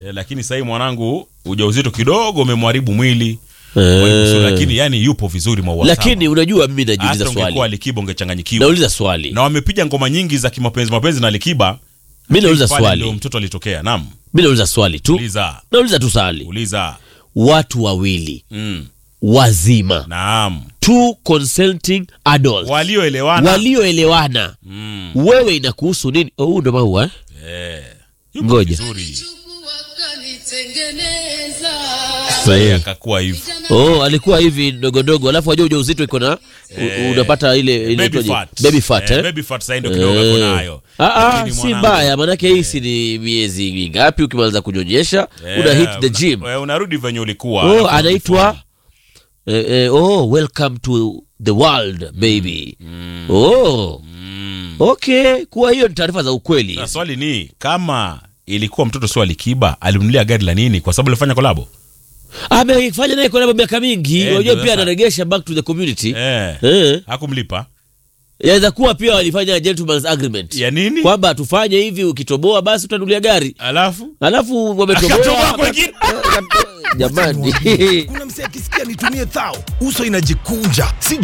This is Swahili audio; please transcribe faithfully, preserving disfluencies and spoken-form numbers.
E, lakini sasa mwanangu ujauzito kidogo umemharibu mwili. E, lakini yani yupo vizuri mwa. Lakini unajua mimi najiuliza swali. Ungekuwa Alikiba ungechanganyikiwa. Nauliza swali. Na wamepiga ngoma nyingi za kimapenzi mapenzi na Alikiba. Mimi nauliza swali. Ndio mtoto alitokea. Naam. Mimi nauliza swali tu. Uliza. Nauliza tu swali. Uliza. Watu wawili. Mm. Wazima. Naam. Two consenting adults. Walioelewana. Walioelewana. Mm. Wewe inakuhusu nini? Oh, ndo maua eh? Eh. Ngoja. Sasa akakuwa hivi. Oh, alikuwa hivi ndogo ndogo, alafu wajua ujauzito iko na eh, unapata ile ile baby fat. Baby fat eh, eh? Baby fat sasa ndio kidogo eh, kuna hayo. Ah ah, si mbaya maana yake hii si ni miezi mingapi ukimaliza kunyonyesha eh, una hit the gym. Wewe unarudi venye ulikuwa. Oh, anaitwa eh, eh, oh, welcome to the world baby. Mm. Oh. Mm. Okay, kwa hiyo ni taarifa za ukweli. Na swali ni kama ilikuwa mtoto sio Alikiba, alimnulia gari la nini kwa sababu alifanya collab? Amefanya naye collab miaka mingi. Unajua eh, pia anaregesha back to the community. Eh. eh. Hakumlipa. Yaweza kuwa pia walifanya gentleman's agreement. Ya nini? Kwamba tufanye hivi ukitoboa basi utanulia gari. Alafu? Alafu wametoboa. Akatoboa kwingine. Jamani. Kuna msee akisikia nitumie thao, uso inajikunja. Si